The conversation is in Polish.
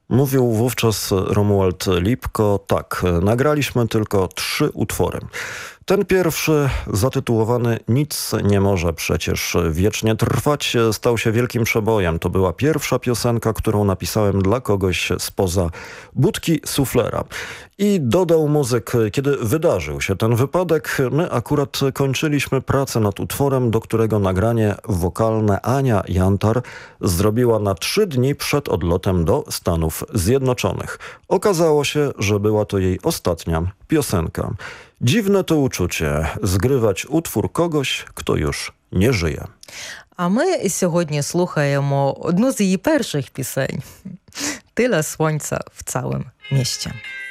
Mówił wówczas Romuald Lipko. Tak, nagraliśmy tylko 3 utwory. Ten pierwszy, zatytułowany Nic nie może przecież wiecznie trwać, stał się wielkim przebojem. To była pierwsza piosenka, którą napisałem dla kogoś spoza budki suflera. I dodał muzyk, kiedy wydarzył się ten wypadek, my akurat kończyliśmy pracę nad utworem, do którego nagranie wokalne Ania Jantar zrobiła na 3 dni przed odlotem do Stanów Zjednoczonych. Okazało się, że była to jej ostatnia piosenka. Dziwne to uczucie згривать utwór kogoś, kto już nie żyje. А ми сьогодні слухаємо одну з її перших пісень «Tyle słońca w całym mieście».